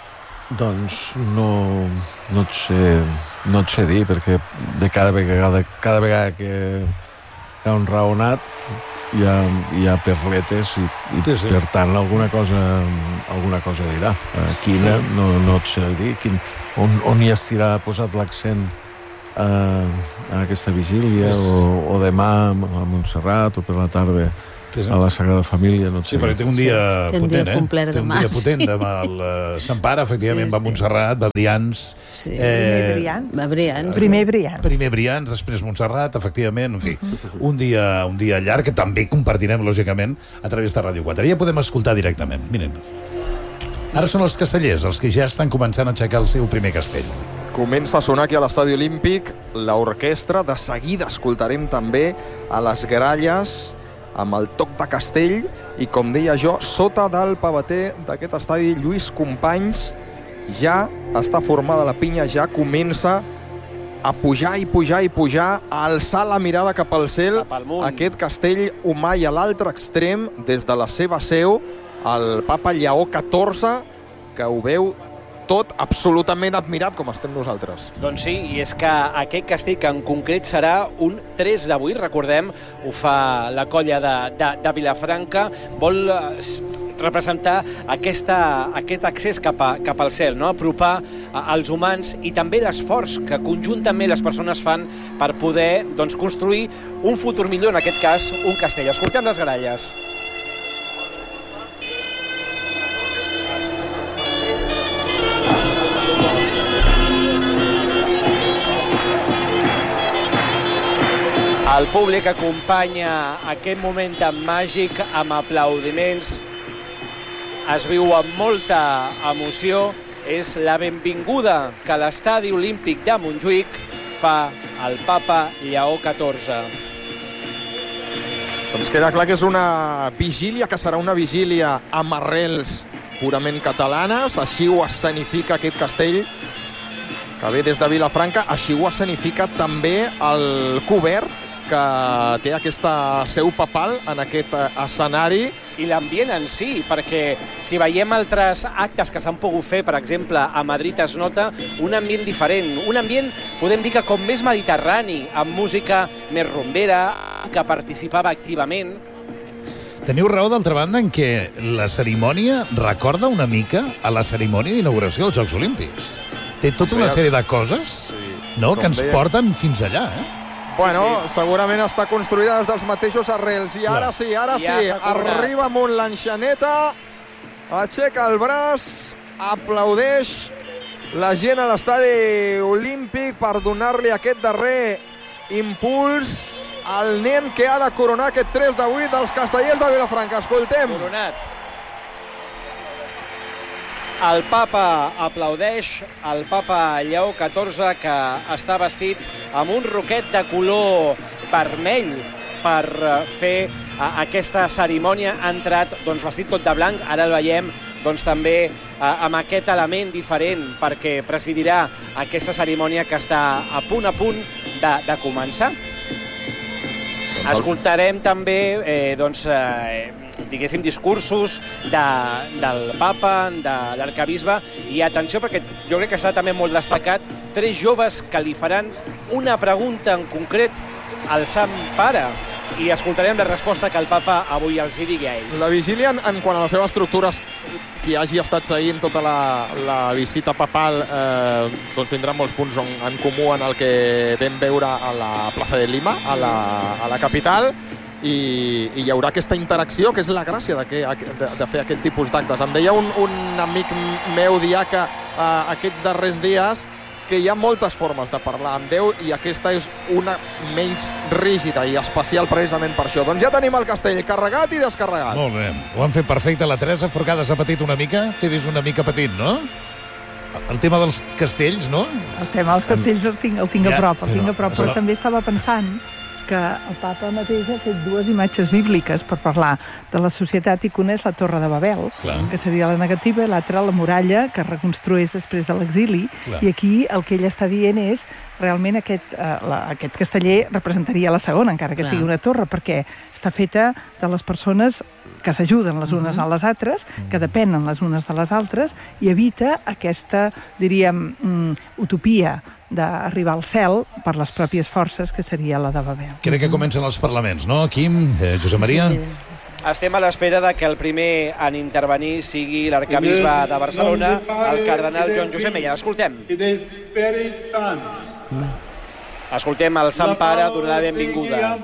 Doncs no, no, et sé, no et sé dir, perquè de cada vegada, cada vegada que hi ha un raonat hi ha, hi ha perletes i, i sí, sí. per tant alguna cosa, alguna cosa dirà. Quina, sí. no, no et sé dir, quin, on, on hi estirà posat l'accent a, a aquesta vigília, és... o, o demà a Montserrat, o per la tarda sí, sí. a la Sagrada Família, no sé. Sí, perquè té un dia sí. potent, eh? Té un dia potent, demà el uh, Sant Pare, efectivament, sí, va a Montserrat, va a Brians. Sí. Eh, primer Brians. Va a Brians. Primer Brians. Primer Brians, després Montserrat, efectivament, en fi. Uh-huh. Un dia un dia llarg que també compartirem, lògicament, a través de Ràdio quatre. Ja podem escoltar directament. Miren. Ara són els castellers, els que ja estan començant a aixecar el seu primer castell. Comença a sonar aquí a l'Estadi Olímpic l'orquestra. De seguida escoltarem també a les gralles amb el toc de castell i, com deia jo, sota del pavater d'aquest estadi, Lluís Companys, ja està formada la pinya, ja comença a pujar i pujar i pujar, a alçar la mirada cap al cel, cap al aquest castell humà, i a l'altre extrem, des de la seva seu, el papa Lleó catorze, que ho veu tot absolutament admirat, com estem nosaltres. Doncs sí, i és que aquest castell, que en concret serà un tres de vuit, recordem, ho fa la colla de, de, de Vilafranca, vol representar aquesta, aquest accés cap, a, cap al cel, no? Apropar als humans, i també l'esforç que conjuntament les persones fan per poder, doncs, construir un futur millor, en aquest cas, un castell. Escoltem les gralles. El públic acompanya aquest moment tan màgic amb aplaudiments. Es viu amb molta emoció. És la benvinguda que l'Estadi Olímpic de Montjuïc fa al papa Lleó catorze. Doncs queda clar que és una vigília, que serà una vigília amb arrels purament catalanes. Així ho escenifica aquest castell, que ve des de Vilafranca. Així ho escenifica també el cobert, que té aquesta seu papal en aquest escenari. I l'ambient en si, perquè si veiem altres actes que s'han pogut fer, per exemple, a Madrid, es nota un ambient diferent, un ambient, podem dir que com més mediterrani, amb música més rumbera, que participava activament. Teniu raó, d'altra banda, en què la cerimònia recorda una mica a la cerimònia d'inauguració dels Jocs Olímpics. Té tota una sèrie de coses, no?, que ens porten fins allà, eh? Bueno, sí, segurament està construïda des dels mateixos arrels. I ara sí, ara sí, arriba amunt l'enxaneta, aixeca el braç, aplaudeix la gent a l'Estadi Olímpic per donar-li aquest darrer impuls al nen que ha de coronar aquest tres de vuit dels castellers de Vilafranca. Escoltem. Coronat. El papa aplaudeix, el papa Lleó catorze, que està vestit amb un roquet de color vermell per fer aquesta cerimònia. Ha entrat, doncs, vestit tot de blanc. Ara el veiem, doncs, també amb aquest element diferent, perquè presidirà aquesta cerimònia que està a punt a punt de, de començar. Escoltarem també, eh, doncs, eh, diguéssim, discursos de, del papa, de l'arcabisbe, i atenció, perquè jo crec que serà també molt destacat, tres joves que li faran una pregunta en concret al Sant Pare, i escoltarem la resposta que el papa avui els hi digui a ells. La vigília, en, en quant a les seves estructures, qui hagi estat seguint tota la, la visita papal, eh, doncs tindrà molts punts en, en comú en el que vam veure a la plaça de Lima, a la, a la capital, i, i hi haurà aquesta interacció, que és la gràcia de, que, de, de fer aquest tipus d'actes. Em deia un, un amic meu diaca eh, aquests darrers dies que hi ha moltes formes de parlar amb Déu, i aquesta és una menys rígida i especial precisament per això. Doncs ja tenim el castell carregat i descarregat. Molt bé, ho han fet perfecte. La Teresa Forcada s'ha patit una mica, t'he vist una mica patint, no? El tema dels castells, no? El tema dels castells el tinc, el tinc ja, a prop, el tinc a prop, però, però també estava pensant que el papa mateix ha fet dues imatges bíbliques per parlar de la societat, i que una és la Torre de Babel, clar, que seria la negativa, i l'altra la muralla que reconstrueix després de l'exili, i aquí el que ell està dient és realment aquest, eh, la, aquest casteller representaria la segona, encara que clar, sigui una torre, perquè està feta de les persones que s'ajuden les unes a les altres, que depenen les unes de les altres, i evita aquesta, diríem, mm, utopia d'arribar al cel per les pròpies forces, que seria la de Babel. Crec que comencen els parlaments, no, Quim? Eh, Josep Maria? Sí, estem a l'espera de que el primer en intervenir sigui l'arcabisbe de Barcelona, el cardenal Joan Josep Meyer. Escoltem. Escoltem el Sant Pare donar la benvinguda.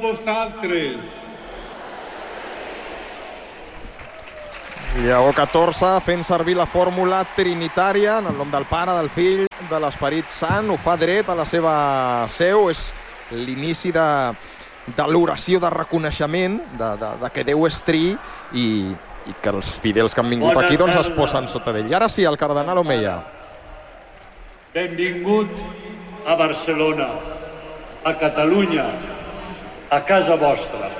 Lleó catorze fent servir la fórmula trinitària en el nom del Pare, del Fill, de l'Esperit Sant. Ho fa dret a la seva seu. És l'inici de, de l'oració de reconeixement de, de, de que Déu és tri i, i que els fidels que han vingut Bona aquí doncs, es posen sota d'ell. I ara sí, el cardenal Omeya. Benvingut a Barcelona, a Catalunya, a casa vostra.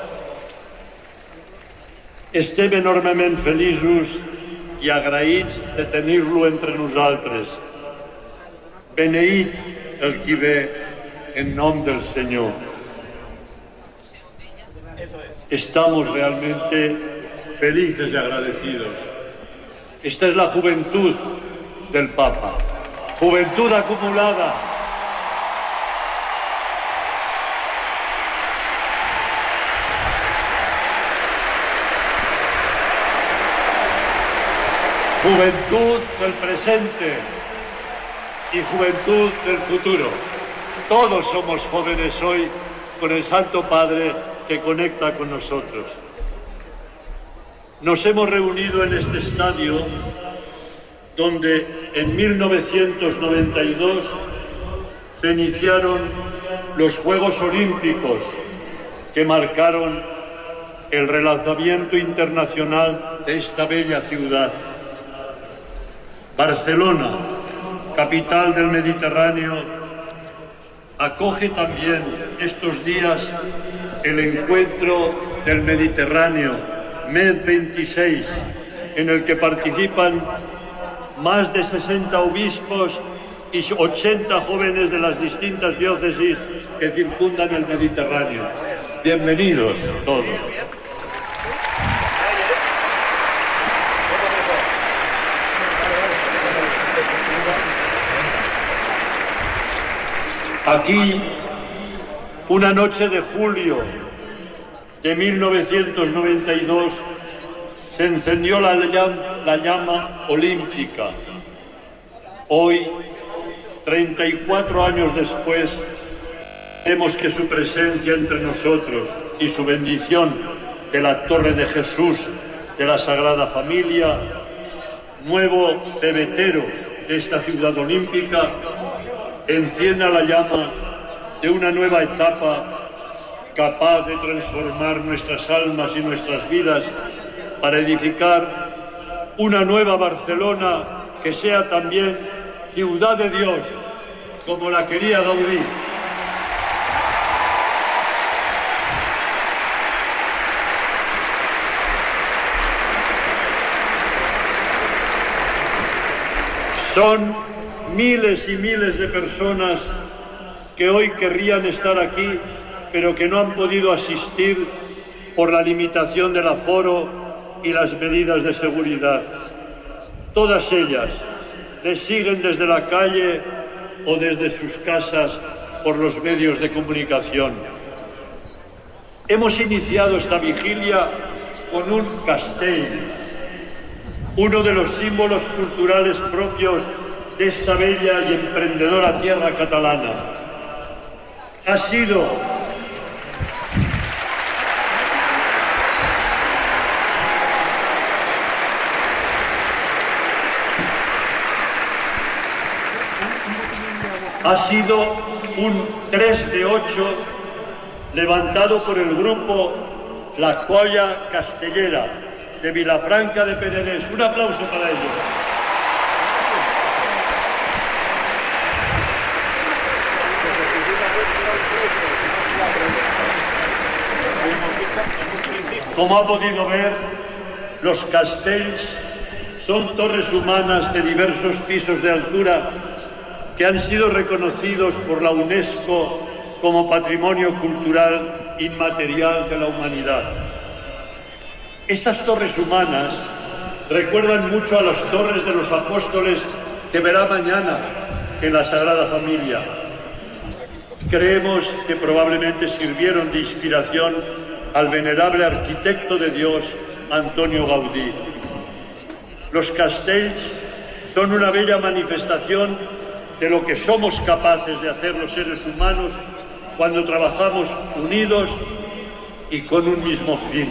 Estem enormement feliços i agraïts de tenir-lo entre nosaltres. Beneït el qui ve en nom del Señor. Estamos realmente felices y agradecidos. Esta es la juventud del Papa. Juventud acumulada. Juventud del presente y juventud del futuro. Todos somos jóvenes hoy con el Santo Padre que conecta con nosotros. Nos hemos reunido en este estadio donde en mil novecientos noventa y dos se iniciaron los Juegos Olímpicos que marcaron el relanzamiento internacional de esta bella ciudad. Barcelona, capital del Mediterráneo, acoge también estos días el encuentro del Mediterráneo, MED veintiséis, en el que participan más de sesenta obispos y ochenta jóvenes de las distintas diócesis que circundan el Mediterráneo. Bienvenidos todos. Aquí, una noche de julio de mil novecientos noventa y dos, se encendió la llama, la llama olímpica. Hoy, treinta y cuatro años después, vemos que su presencia entre nosotros y su bendición de la Torre de Jesús, de la Sagrada Familia, nuevo pebetero de esta ciudad olímpica, encienda la llama de una nueva etapa capaz de transformar nuestras almas y nuestras vidas para edificar una nueva Barcelona que sea también ciudad de Dios, como la quería Gaudí. Son miles y miles de personas que hoy querrían estar aquí, pero que no han podido asistir por la limitación del aforo y las medidas de seguridad. Todas ellas les siguen desde la calle o desde sus casas por los medios de comunicación. Hemos iniciado esta vigilia con un castell, uno de los símbolos culturales propios de esta bella y emprendedora tierra catalana. Ha sido ha sido un tres de ocho levantado por el grupo La Colla Castellera de Vilafranca de Penedès. Un aplauso para ellos. Como ha podido ver, los castells son torres humanas de diversos pisos de altura que han sido reconocidos por la UNESCO como Patrimonio Cultural Inmaterial de la Humanidad. Estas torres humanas recuerdan mucho a las torres de los apóstoles que verá mañana en la Sagrada Familia. Creemos que probablemente sirvieron de inspiración al venerable arquitecto de Dios, Antonio Gaudí. Los castells son una bella manifestación de lo que somos capaces de hacer los seres humanos cuando trabajamos unidos y con un mismo fin.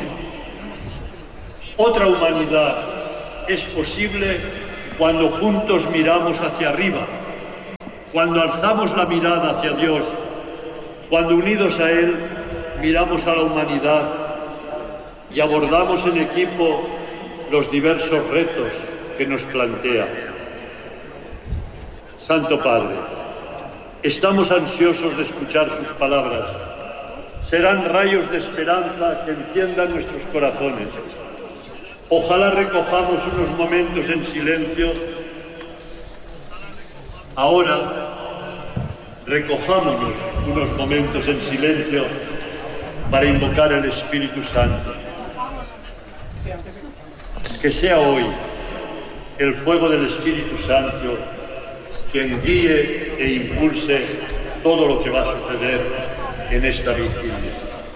Otra humanidad es posible cuando juntos miramos hacia arriba, cuando alzamos la mirada hacia Dios, cuando unidos a Él miramos a la humanidad y abordamos en equipo los diversos retos que nos plantea. Santo Padre, estamos ansiosos de escuchar sus palabras. Serán rayos de esperanza que enciendan nuestros corazones. Ojalá recojamos unos momentos en silencio. Ahora, recojámonos unos momentos en silencio para invocar el Espíritu Santo. Que sea hoy el fuego del Espíritu Santo quien guíe e impulse todo lo que va a suceder en esta vigilia.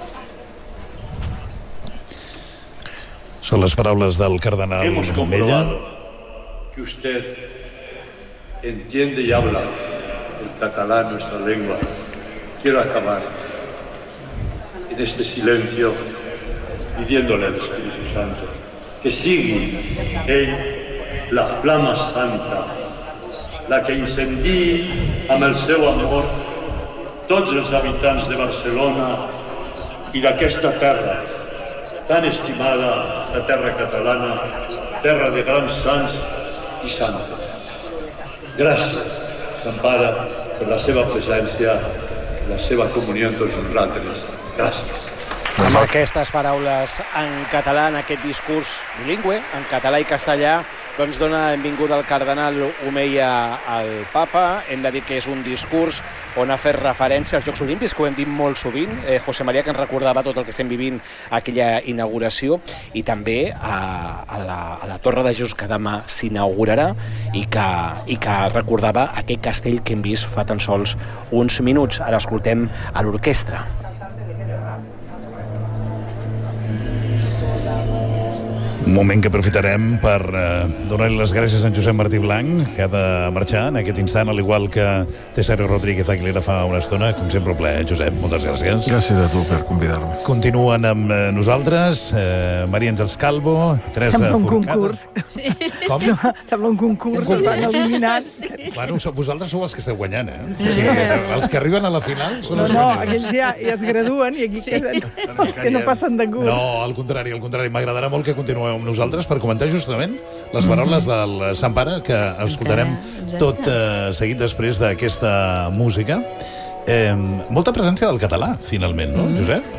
Són les paraules del cardenal Hemos Mella. comprobado que usted entiende y habla el catalán, nuestra lengua. Quiero acabar en este silencio pidiéndole al Espíritu Santo que sigui ell la flama santa, la que incendiï amb el seu amor tots els habitants de Barcelona i d'aquesta terra tan estimada, la terra catalana, terra de grans sants i santes. Gràcies, Sant Pare, per la seva presència, la seva comunió amb tots nosaltres. Gràcies. Amb aquestes paraules en català, en aquest discurs bilingüe, en català i castellà, doncs dona benvinguda al cardenal Omeia al Papa. Hem de dir que és un discurs on ha fet referència als Jocs Olímpics, que ho hem dit molt sovint. Eh, José María, que ens recordava tot el que estem vivint a aquella inauguració, i també a, a, la, a la Torre de Jesús, que demà s'inaugurarà, i que, i que recordava aquest castell que hem vist fa tan sols uns minuts. Ara escoltem a l'orquestra. Un moment que aprofitarem per eh, donar-li les gràcies a en Josep Martí Blanc, que ha de marxar en aquest instant, al igual que Tesario Rodríguez Aguilera fa una estona. Com sempre, un plaer, Josep, moltes gràcies. Gràcies a tu per convidar-me. Continuen amb eh, nosaltres eh, Maria Àngels Calvo, Teresa Sembla un Forcada. concurs. Sí. Com? Sembla un concurs, el van eliminant. Bueno, vosaltres sou els que esteu guanyant, eh? O sigui, els que arriben a la final són No, els no, guanyants. aquells ja, ja es graduen i aquí Sí. queden els que no passen de curs. No, al contrari, al contrari. M'agradarà molt que continueu amb nosaltres per comentar justament les paraules del Sant Pare, que escoltarem Exacte. tot eh, seguit després d'aquesta música. Eh, molta presència del català, finalment, no, Josep?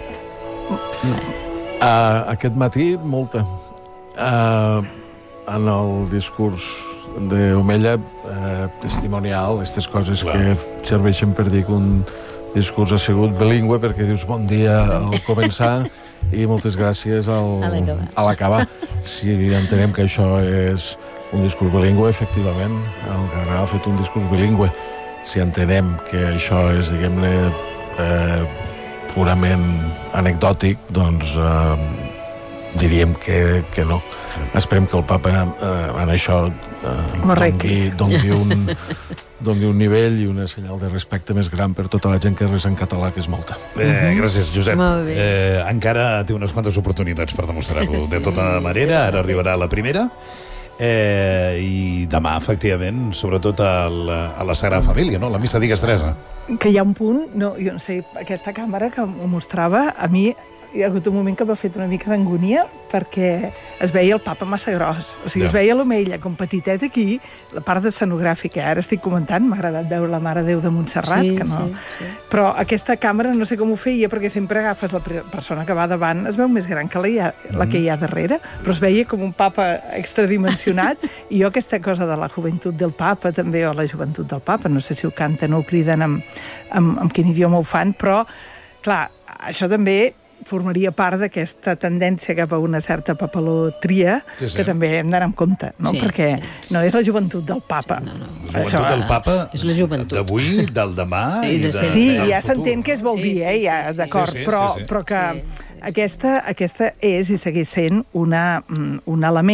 Uh, aquest matí, molta. Uh, en el discurs d'Omella, uh, testimonial, aquestes coses Clar. que serveixen per dir que un discurs ha sigut bilingüe, perquè dius bon dia al començar i moltes gràcies al, A l'acabar. a l'acabar. Si entenem que això és un discurs bilingüe, efectivament, el cardenal ha fet un discurs bilingüe. Si entenem que això és, diguem-ne, eh, purament anecdòtic, doncs eh, diríem que, que no. Esperem que el papa eh, en això eh, doni, doni, un, doni un nivell i una senyal de respecte més gran per tota la gent que res en català, que és molta. Eh, gràcies, Josep. Molt bé. Eh, encara té unes quantes oportunitats per demostrar-ho. Sí. De tota manera, ara arribarà la primera. Eh, I demà, efectivament, sobretot al, a la Sagrada Família, no? La missa, digues, Teresa. Que hi ha un punt, no, jo no sé, aquesta càmera que ho mostrava, a mi hi ha hagut un moment que m'ha fet una mica d'angonia perquè es veia el papa massa gros. O sigui, Ja. es veia l'Omella com petitet aquí, la part escenogràfica, ara estic comentant, m'ha agradat veure la Mare Déu de Montserrat, Sí, que no... sí, sí. Però aquesta càmera no sé com ho feia, perquè sempre agafes la pre- persona que va davant, es veu més gran que la, hi ha, la que hi ha darrere, però es veia com un papa extradimensionat, i jo aquesta cosa de la joventut del papa, també, o la joventut del papa, no sé si ho canten o ho criden amb, amb, amb quin idioma ho fan, però, clar, això també formaria part d'aquesta tendència cap a una certa papalotria, Sí, sí. que també hem d'anar amb compte, no? Sí, Perquè sí. no és la joventut del papa. No, no. La joventut del papa És la joventut. d'avui, del demà I i, de de, sempre. Sí, del ja futur. s'entén que es vol Sí, dir, sí, eh, sí, ja, sí. d'acord, Sí, sí, però, sí, sí. però que Sí, sí. aquesta, aquesta és i segueix sent una, mm, un element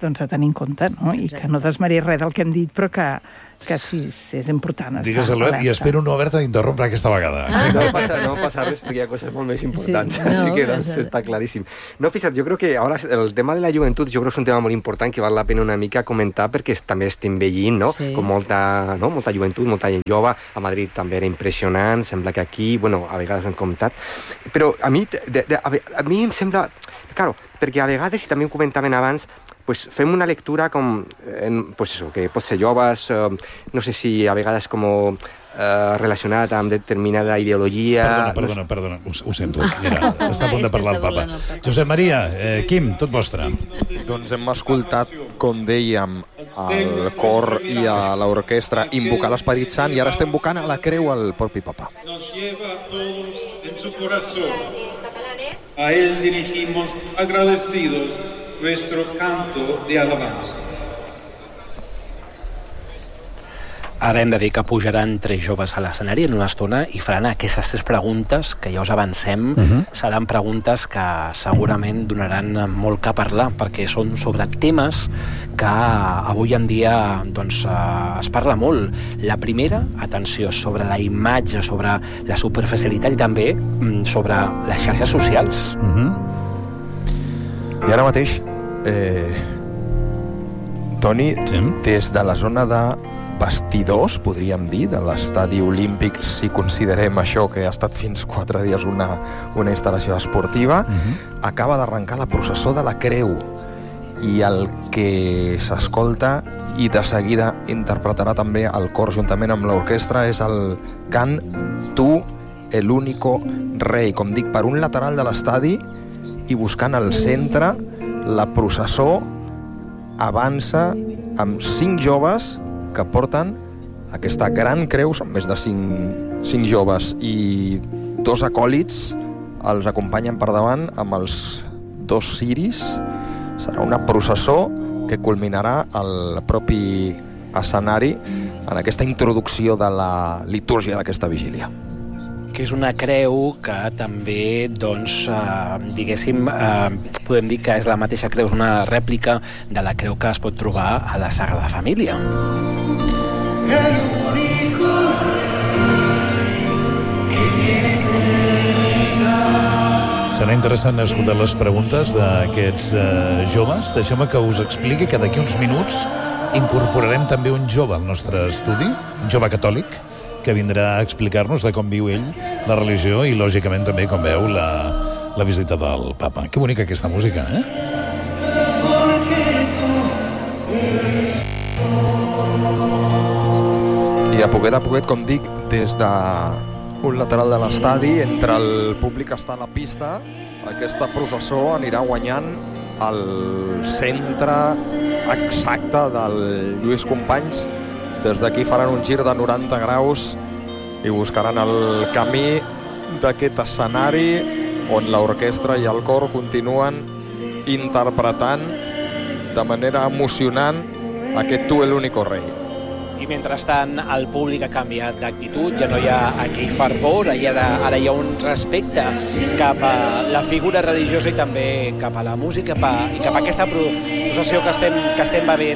doncs, a tenir en compte, no? I que no desmereix res del que hem dit, però que, que sí, sí és important. Digues, Albert, i espero no haver-te d'interrompre aquesta vegada. Ah. No passa, no passa res, perquè hi ha coses molt més importants, sí, no, así que doncs, està claríssim. No, fixa't, jo crec que ara el tema de la joventut jo crec que és un tema molt important que val la pena una mica comentar perquè també estem veient, no? Sí. Com molta, no? molta joventut, molta gent jove. A Madrid també era impressionant, sembla que aquí, bueno, a vegades ho hem comentat, però a mi, de, de, a, a mi em sembla... Claro, perquè a vegades, i també ho comentaven abans, pues fem una lectura com, en, pues eso, que pot ser joves, eh, no sé si a vegades com eh, relacionat amb determinada ideologia... Perdona, perdona, perdona, ho, ho sento. Mira, està a punt de parlar el papa. Josep Maria, eh, Quim, tot vostre. Doncs hem escoltat, com dèiem, al cor i a l'orquestra invocar l'Esperit Sant i ara estem invocant a la creu al propi papa. Nos lleva a todos en su corazón. A él dirigimos agradecidos nuestro canto de alabanza. Ara hem de dir que pujaran tres joves a l'escenari en una estona i faran aquestes tres preguntes que ja us avancem. Uh-huh. Seran preguntes que segurament donaran molt que parlar perquè són sobre temes que avui en dia doncs, es parla molt. La primera, atenció, sobre la imatge, sobre la superficialitat i també sobre les xarxes socials. Uh-huh. I ara mateix, eh, Toni, sí. Des de la zona de vestidors, podríem dir, de l'estadi olímpic, si considerem això que ha estat fins quatre dies una, una instal·lació esportiva, uh-huh. Acaba d'arrencar la processó de la creu i el que s'escolta i de seguida interpretarà també el cor juntament amb l'orquestra és el cant Tu, el único rei, com dic, per un lateral de l'estadi i buscant al centre la processó avança amb cinc joves que porten aquesta gran creu, són més de cinc, cinc joves i dos acòlits els acompanyen per davant amb els dos ciris. Serà una processó que culminarà al propi escenari en aquesta introducció de la litúrgia d'aquesta vigília. Que és una creu que també, doncs, eh, diguéssim, eh, podem dir que és la mateixa creu, és una rèplica de la creu que es pot trobar a la Sagrada Família. Serà interessant escoltar les preguntes d'aquests eh, joves. Deixeu-me que us expliqui que d'aquí uns minuts incorporarem també un jove al nostre estudi, un jove catòlic, que vindrà a explicar-nos de com viu ell la religió i, lògicament, també com veu la, la visita del papa. Que bonica aquesta música, eh? I a poquet a poquet, com dic, des d'un lateral de l'estadi, entre el públic que està a la pista, aquesta processó anirà guanyant el centre exacte del Lluís Companys. Des d'aquí faran un gir de noranta graus i buscaran el camí d'aquest escenari on l'orquestra i el cor continuen interpretant de manera emocionant aquest Tu, el único rei. I mentrestant el públic ha canviat d'actitud, ja no hi ha aquell fervor, ara hi ha, ara hi ha un respecte cap a la figura religiosa i també cap a la música cap a, i cap a aquesta processió que estem, que estem veient